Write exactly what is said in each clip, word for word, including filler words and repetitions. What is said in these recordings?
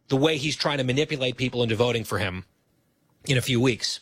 the way he's trying to manipulate people into voting for him in a few weeks.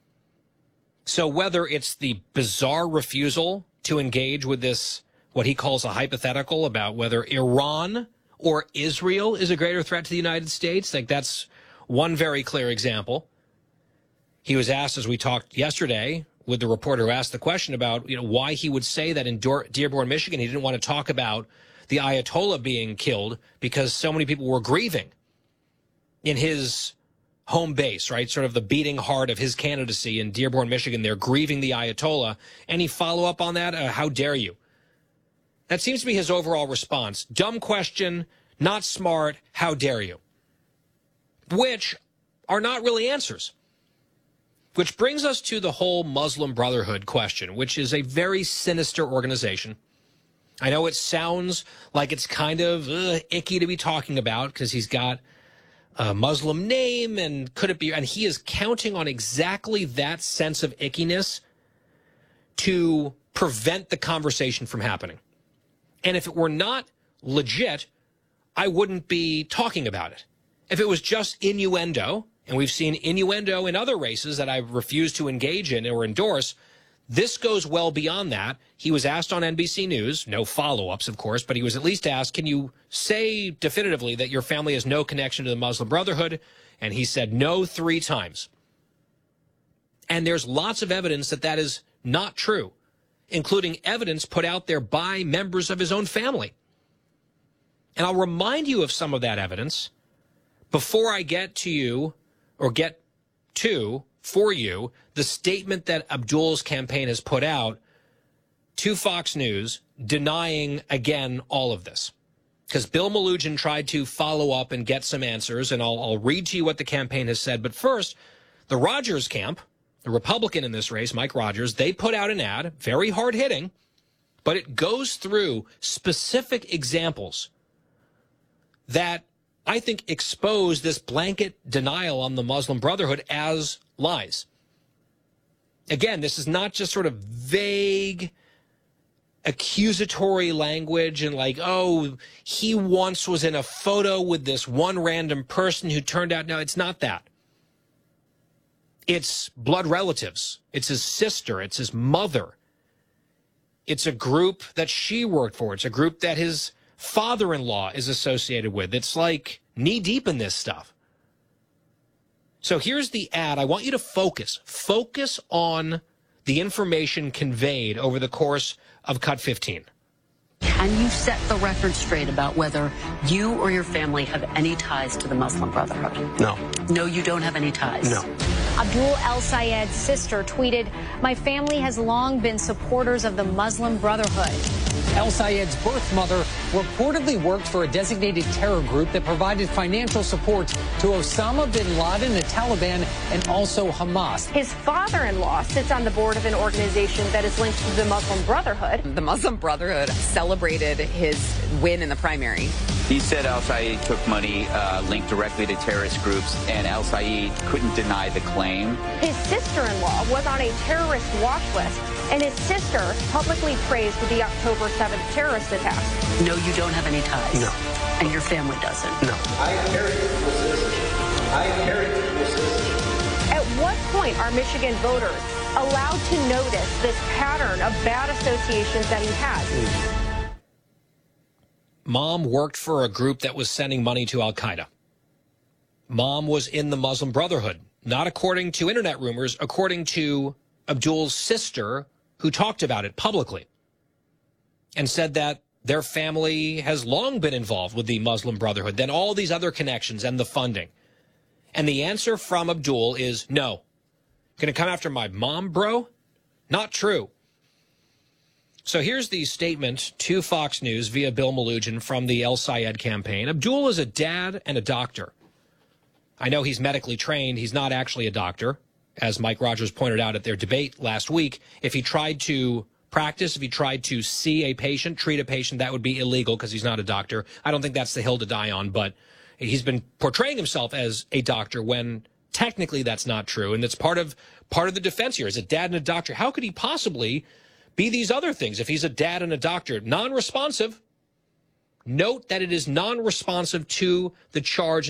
So whether it's the bizarre refusal to engage with this, what he calls a hypothetical about whether Iran or Israel is a greater threat to the United States, like that's one very clear example. He was asked, as we talked yesterday, with the reporter who asked the question about, you know, why he would say that in Dearborn, Michigan, he didn't want to talk about the Ayatollah being killed because so many people were grieving in his home base, right? Sort of the beating heart of his candidacy in Dearborn, Michigan. They're grieving the Ayatollah. Any follow-up on that? Uh, how dare you? That seems to be his overall response. Dumb question, not smart, how dare you? Which are not really answers. Which brings us to the whole Muslim Brotherhood question, which is a very sinister organization. I know it sounds like it's kind of uh, icky to be talking about because he's got a Muslim name and could it be, and he is counting on exactly that sense of ickiness to prevent the conversation from happening. And if it were not legit, I wouldn't be talking about it. If it was just innuendo, and we've seen innuendo in other races that I refuse to engage in or endorse, this goes well beyond that. He was asked on N B C News, no follow-ups, of course, but he was at least asked, can you say definitively that your family has no connection to the Muslim Brotherhood? And he said no three times. And there's lots of evidence that that is not true, including evidence put out there by members of his own family. And I'll remind you of some of that evidence before I get to you, or get to, for you, the statement that Abdul's campaign has put out to Fox News denying, again, all of this. Because Bill Melugin tried to follow up and get some answers, and I'll, I'll read to you what the campaign has said. But first, the Rogers camp, the Republican in this race, Mike Rogers, they put out an ad, very hard-hitting, but it goes through specific examples that I think expose this blanket denial on the Muslim Brotherhood as lies. Again, this is not just sort of vague, accusatory language and like, oh, he once was in a photo with this one random person who turned out. No, it's not that. It's blood relatives. It's his sister. It's his mother. It's a group that she worked for. It's a group that his father-in-law is associated with. It's like knee-deep in this stuff. So here's the ad. I want you to focus. Focus on the information conveyed over the course of Cut fifteen. Can you set the record straight about whether you or your family have any ties to the Muslim Brotherhood? No. No, you don't have any ties? No. Abdul El-Sayed's sister tweeted, "My family has long been supporters of the Muslim Brotherhood." El-Sayed's birth mother reportedly worked for a designated terror group that provided financial support to Osama bin Laden, the Taliban, and also Hamas. His father-in-law sits on the board of an organization that is linked to the Muslim Brotherhood. The Muslim Brotherhood celebrated his win in the primary. He said El-Sayed took money uh, linked directly to terrorist groups, and El-Sayed couldn't deny the claim. His sister-in-law was on a terrorist watch list, and his sister publicly praised the October seventh terrorist attacks. No, you don't have any ties? No. And your family doesn't? No. I inherit dual citizenship. I inherit dual citizenship. At what point are Michigan voters allowed to notice this pattern of bad associations that he has? Mom worked for a group that was sending money to Al-Qaeda. Mom was in the Muslim Brotherhood, not according to internet rumors, according to Abdul's sister, who talked about it publicly and said that their family has long been involved with the Muslim Brotherhood, then all these other connections and the funding. And the answer from Abdul is no. Gonna come after my mom, bro? Not true. So here's the statement to Fox News via Bill Melugin from the El-Sayed campaign. Abdul is a dad and a doctor. I know he's medically trained. He's not actually a doctor, as Mike Rogers pointed out at their debate last week. If he tried to practice, if he tried to see a patient, treat a patient, that would be illegal because he's not a doctor. I don't think that's the hill to die on, but he's been portraying himself as a doctor when technically that's not true. And that's part of part of the defense here. As a dad and a doctor, how could he possibly be these other things if he's a dad and a doctor? Non-responsive. Note that it is non-responsive to the charge